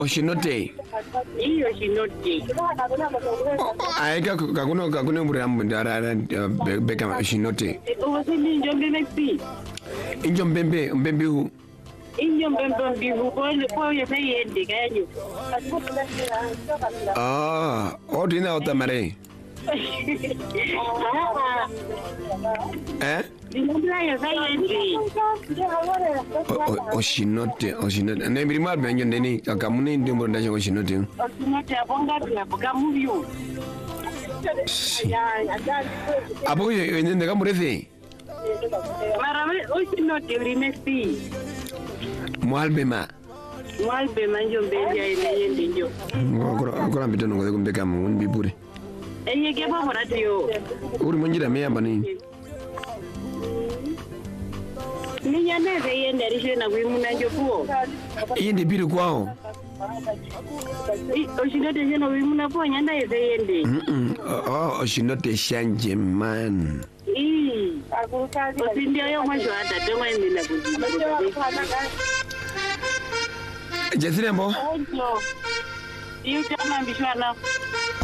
Oshinote. Iyo Oshinote. Aika kakuna mburambu ndara beka Oshinote. Wasili Njombe Mexi. Mbembe hu. Njombe hu kwa yende kanyo. Odina otamare. Oshinote. Ne mirima benyo ndeni akamune ndimbo ndasho Oshinote. Oshinote abonga bakamuyo. Apo yende kamurefe. Marame Oshinote rimesi. Mwalbema Njombe yende njo. Akora mbitono ngode kumbeka mu nbibure. Eye ke ba radio. Uri monjira meyamba ni. Ninya neze yende rishe na kwimuna njopuo. Yende biru kwao. Oshinote jeno kwimuna po nyanda yende. Oshinote shanje man. Osindia yo mwisho hata tengo endela kuzima. Jesirembo. Iyo chama mbishwana.